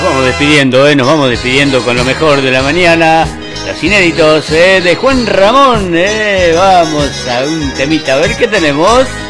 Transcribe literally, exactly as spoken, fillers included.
vamos despidiendo, ¿eh? Nos vamos despidiendo con lo mejor de la mañana. Los inéditos, ¿eh? De Juan Ramón, ¿eh? Vamos a un temita, a ver qué tenemos.